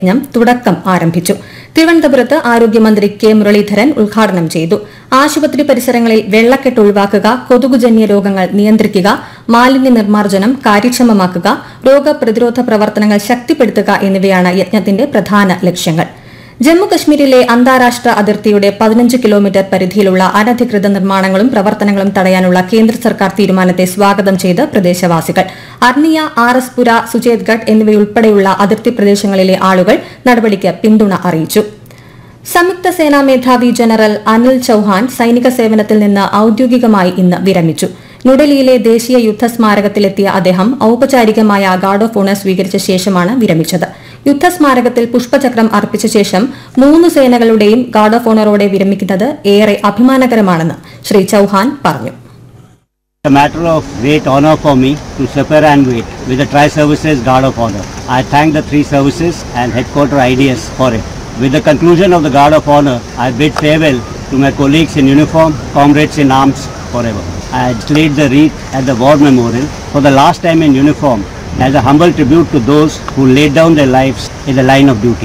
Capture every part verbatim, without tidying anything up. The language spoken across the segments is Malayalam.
യജ്ഞം തുടക്കം ആരംഭിച്ചു. തിരുവനന്തപുരത്ത് ആരോഗ്യമന്ത്രി കെ മുരളീധരൻ ഉദ്ഘാടനം ചെയ്തു. ആശുപത്രി പരിസരങ്ങളിൽ വെള്ളക്കെട്ട് ഒഴിവാക്കുക, കൊതുകുജന്യ രോഗങ്ങൾ നിയന്ത്രിക്കുക, മാലിന്യ നിർമ്മാർജ്ജനം കാര്യക്ഷമമാക്കുക, രോഗപ്രതിരോധ പ്രവർത്തനങ്ങൾ ശക്തിപ്പെടുത്തുക എന്നിവയാണ് യജ്ഞത്തിന്റെ പ്രധാന ലക്ഷ്യങ്ങൾ. ജമ്മുകശ്മീരിലെ അന്താരാഷ്ട്ര അതിർത്തിയുടെ പതിനഞ്ച് കിലോമീറ്റർ പരിധിയിലുള്ള അനധികൃത നിർമ്മാണങ്ങളും പ്രവർത്തനങ്ങളും തടയാനുള്ള കേന്ദ്ര സർക്കാർ തീരുമാനത്തെ സ്വാഗതം ചെയ്ത് പ്രദേശവാസികൾ. അർണിയ, ആർ എസ് പുര, സുചേത്ഗഡ് എന്നിവയുൾപ്പെടെയുള്ള അതിർത്തി പ്രദേശങ്ങളിലെ ആളുകൾ നടപടിക്ക് പിന്തുണ അറിയിച്ചു. സംയുക്ത സേനാ മേധാവി ജനറൽ അനിൽ ചൌഹാൻ സൈനിക സേവനത്തിൽ നിന്ന് ഔദ്യോഗികമായി ഇന്ന് വിരമിച്ചു. ന്യൂഡൽഹിയിലെ ദേശീയ യുദ്ധസ്മാരകത്തിലെത്തിയ അദ്ദേഹം ഔപചാരികമായ ഗാർഡ് ഓഫ് ഓണർ സ്വീകരിച്ച ശേഷമാണ് വിരമിച്ചത്. യുദ്ധസ്മാരകത്തിൽ പുഷ്പചക്രം അർപ്പിച്ച ശേഷം മൂന്ന് സേനകളുടെയും ഗാർഡ് ഓഫ് ഓണറോടെ വിരമിക്കുന്നത് ഏറെ അഭിമാനകരമാണെന്ന് ശ്രീ ചൌഹാൻ പറഞ്ഞു. A matter of great honor for me to suffer and wait with the Tri-Services Guard of Honor. I thank the three services and headquarter I D S for it. With the conclusion of the Guard of Honor, I bid farewell to my colleagues in uniform, comrades in arms forever. I laid the wreath at the War Memorial for the last time in uniform as a humble tribute to those who laid down their lives in the line of duty.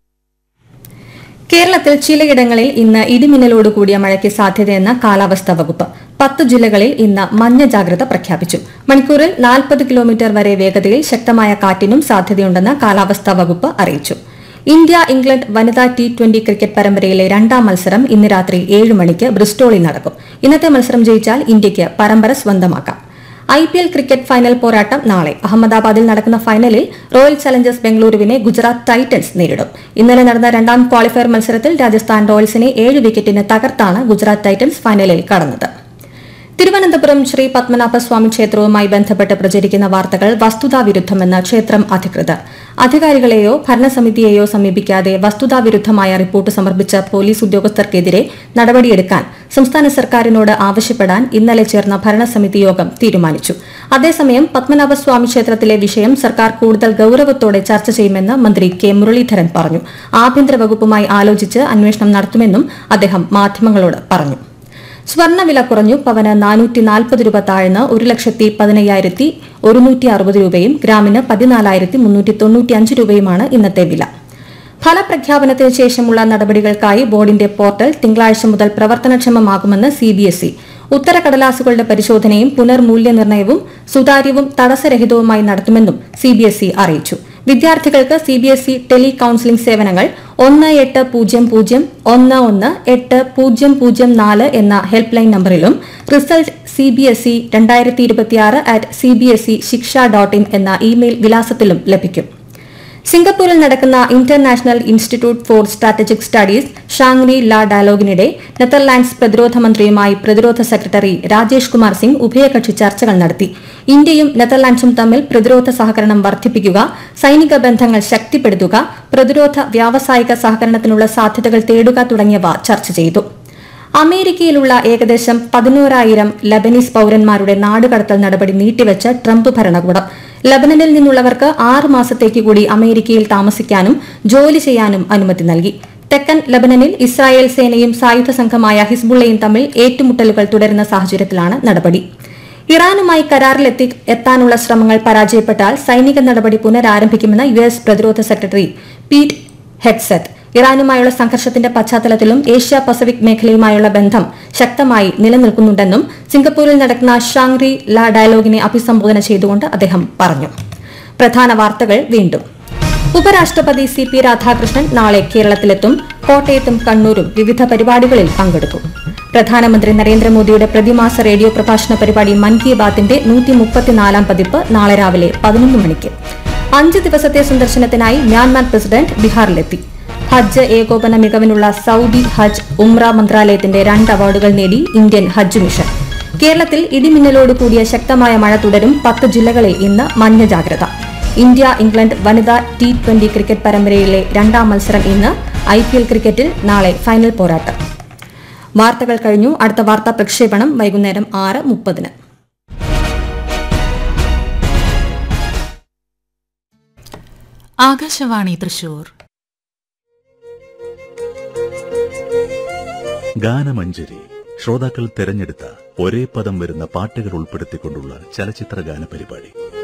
കേരളത്തിൽ ചിലയിടങ്ങളിൽ ഇന്ന് ഇടിമിന്നലോട് കൂടിയ മഴയ്ക്ക് സാധ്യതയെന്ന് കാലാവസ്ഥാ വകുപ്പ്. പത്ത് ജില്ലകളിൽ ഇന്ന് മഞ്ഞ ജാഗ്രത പ്രഖ്യാപിച്ചു. മണിക്കൂറിൽ നാൽപ്പത് കിലോമീറ്റർ വരെ വേഗതയിൽ ശക്തമായ കാറ്റിനും സാധ്യതയുണ്ടെന്ന് കാലാവസ്ഥാ വകുപ്പ് അറിയിച്ചു. ഇന്ത്യ ഇംഗ്ലണ്ട് വനിതാ ടി ട്വന്റി ക്രിക്കറ്റ് പരമ്പരയിലെ രണ്ടാം മത്സരം ഇന്ന് രാത്രി ഏഴ് മണിക്ക് ബ്രിസ്റ്റോളിൽ നടക്കും. ഇന്നത്തെ മത്സരം ജയിച്ചാൽ ഇന്ത്യയ്ക്ക് പരമ്പര സ്വന്തമാക്കാം. I P L cricket final പോരാട്ടം നാളെ അഹമ്മദാബാദിൽ നടക്കുന്ന ഫൈനലിൽ റോയൽ ചലഞ്ചേഴ്സ് ബംഗളൂരുവിനെ ഗുജറാത്ത് ടൈറ്റൻസ് നേരിടും. ഇന്നലെ നടന്ന രണ്ടാം ക്വാളിഫയർ മത്സരത്തിൽ രാജസ്ഥാൻ റോയൽസിനെ ഏഴ് വിക്കറ്റിന് തകർത്താണ് ഗുജറാത്ത് ടൈറ്റൻസ് ഫൈനലിൽ കടന്നത്. തിരുവനന്തപുരം ശ്രീ പത്മനാഭസ്വാമി ക്ഷേത്രവുമായി ബന്ധപ്പെട്ട് പ്രചരിക്കുന്ന വാർത്തകൾ വസ്തുതാവിരുദ്ധമെന്ന് ക്ഷേത്രം അധികൃതർ. അധികാരികളെയോ ഭരണസമിതിയെയോ സമീപിക്കാതെ വസ്തുതാവിരുദ്ധമായ റിപ്പോർട്ട് സമർപ്പിച്ച പോലീസ് ഉദ്യോഗസ്ഥർക്കെതിരെ നടപടിയെടുക്കാൻ സംസ്ഥാന സർക്കാരിനോട് ആവശ്യപ്പെടാൻ ഇന്നലെ ചേർന്ന ഭരണസമിതി യോഗം തീരുമാനിച്ചു. അതേസമയം പത്മനാഭസ്വാമി ക്ഷേത്രത്തിലെ വിഷയം സർക്കാർ കൂടുതൽ ഗൌരവത്തോടെ ചർച്ച ചെയ്യുമെന്ന് മന്ത്രി കെ മുരളീധരൻ പറഞ്ഞു. ആഭ്യന്തര വകുപ്പുമായി ആലോചിച്ച് അന്വേഷണം നടത്തുമെന്നും അദ്ദേഹം മാധ്യമങ്ങളോട് പറഞ്ഞു. സ്വർണ്ണവില കുറഞ്ഞു. പവന് നാനൂറ്റി നാൽപ്പത് രൂപ താഴ്ന്ന് ഒരു ലക്ഷത്തി പതിനയ്യായിരത്തി ഒരുന്നൂറ്റി അറുപത് രൂപയും ഗ്രാമിന് പതിനാലായിരത്തി മുന്നൂറ്റി തൊണ്ണൂറ്റി അഞ്ച് രൂപയുമാണ് ഇന്നത്തെ വില. ഫലപ്രഖ്യാപനത്തിന് ശേഷമുള്ള നടപടികൾക്കായി ബോർഡിന്റെ പോർട്ടൽ തിങ്കളാഴ്ച മുതൽ പ്രവർത്തനക്ഷമമാകുമെന്ന് സി ബി എസ് ഇ. ഉത്തരക്കടലാസുകളുടെ പരിശോധനയും പുനർമൂല്യനിർണ്ണയവും സുതാര്യവും തടസ്സരഹിതവുമായി നടത്തുമെന്നും സി ബി എസ് ഇ അറിയിച്ചു. വിദ്യാർത്ഥികൾക്ക് C B S E tele counselling സേവനങ്ങൾ ഒന്ന് എട്ട് പൂജ്യം പൂജ്യം ഒന്ന് ഒന്ന് എട്ട് പൂജ്യം പൂജ്യം നാല് എന്ന help line നമ്പറിലും result C B S E രണ്ടായിരത്തി ഇരുപത്തിയാറ് at C B S E ശിക്ഷ ഡോട്ട് ഇൻ എന്ന ഇമെയിൽ വിലാസത്തിലും ലഭിക്കും. സിംഗപ്പൂരിൽ നടക്കുന്ന international institute four strategic studies Shangri ലാ ഡയലോഗിനിടെ നെതർലാൻഡ്സ് പ്രതിരോധ മന്ത്രിയുമായി പ്രതിരോധ സെക്രട്ടറി രാജേഷ് കുമാർ സിംഗ് ഉഭയകക്ഷി ചർച്ചകൾ നടത്തി. ഇന്ത്യയും നെതർലാൻഡ്സും തമ്മിൽ പ്രതിരോധ സഹകരണം വർദ്ധിപ്പിക്കുക, സൈനിക ബന്ധങ്ങൾ ശക്തിപ്പെടുത്തുക, പ്രതിരോധ വ്യാവസായിക സഹകരണത്തിനുള്ള സാധ്യതകൾ തേടുക തുടങ്ങിയവ ചർച്ച ചെയ്തു. അമേരിക്കയിലുള്ള ഏകദേശം പതിനോരായിരം ലബനീസ് പൌരന്മാരുടെ നാടുകടത്തൽ നടപടി നീട്ടിവെച്ച ട്രംപ് ഭരണകൂടം. ലബനനിൽ നിന്നുള്ളവർക്ക് ആറ് മാസത്തേക്ക് കൂടി അമേരിക്കയിൽ താമസിക്കാനും ജോലി ചെയ്യാനും അനുമതി നൽകി. തെക്കൻ ലബനനിൽ ഇസ്രായേൽ സേനയും സായുധ സംഘമായ ഹിസ്ബുള്ളയും തമ്മിൽ ഏറ്റുമുട്ടലുകൾ തുടരുന്ന സാഹചര്യത്തിലാണ് നടപടി. ഇറാനുമായി കരാറിലെത്തി എത്താനുള്ള ശ്രമങ്ങൾ പരാജയപ്പെട്ടാൽ സൈനിക നടപടി പുനരാരംഭിക്കുമെന്ന് യു എസ് പ്രതിരോധ സെക്രട്ടറി പീറ്റ് ഹെഗ്സെത്ത്. ഇറാനുമായുള്ള സംഘർഷത്തിന്റെ പശ്ചാത്തലത്തിലും ഏഷ്യ പസഫിക് മേഖലയുമായുള്ള ബന്ധം ശക്തമായി നിലനിൽക്കുന്നുണ്ടെന്നും സിംഗപ്പൂരിൽ നടക്കുന്ന ഷാങ്രി ലാ ഡയലോഗിനെ അഭിസംബോധന ചെയ്തുകൊണ്ട് അദ്ദേഹം പറഞ്ഞു. പ്രധാന വാർത്തകൾ വീണ്ടും. ഉപരാഷ്ട്രപതി സി പി രാധാകൃഷ്ണൻ നാളെ കേരളത്തിലെത്തും. കോട്ടയത്തും കണ്ണൂരും വിവിധ പരിപാടികളിൽ പങ്കെടുക്കും. പ്രധാനമന്ത്രി നരേന്ദ്രമോദിയുടെ പ്രതിമാസ റേഡിയോ പ്രഭാഷണ പരിപാടി മൻ കി ബാത്തിന്റെ നൂറ്റി മുപ്പത്തിനാലാം പതിപ്പ് നാളെ രാവിലെ പതിനൊന്ന് മണിക്ക്. അഞ്ച് ദിവസത്തെ സന്ദർശനത്തിനായി മ്യാൻമാർ പ്രസിഡന്റ് ബീഹാറിലെത്തി. ഹജ്ജ് ഏകോപന മികവിനുള്ള സൌദി ഹജ്ജ് ഉംറ മന്ത്രാലയത്തിന്റെ രണ്ട് അവാർഡുകൾ നേടി ഇന്ത്യൻ ഹജ്ജ് മിഷൻ. കേരളത്തിൽ ഇടിമിന്നലോട് കൂടിയ ശക്തമായ മഴ തുടരും. പത്ത് ജില്ലകളിൽ ഇന്ന് മഞ്ഞ ജാഗ്രത. ഇന്ത്യ ഇംഗ്ലണ്ട് വനിതാ ടി ട്വന്റി ക്രിക്കറ്റ് പരമ്പരയിലെ രണ്ടാം മത്സരം ഇന്ന്. ഐ പി എൽ ക്രിക്കറ്റിൽ നാളെ ഫൈനൽ പോരാട്ടം. വാർത്തകൾ കഴിഞ്ഞു. അടുത്ത വാർത്താ പ്രക്ഷേപണം വൈകുന്നേരം ആറ് മുപ്പതിന്. ആകാശവാണി തൃശൂർ. ഗാനമഞ്ജരി ശ്രോതാക്കൾ തെരഞ്ഞെടുത്ത ഒരേ പദം വരുന്ന പാട്ടുകൾ ഉൾപ്പെടുത്തിക്കൊണ്ടുള്ള ചലച്ചിത്ര ഗാന പരിപാടി.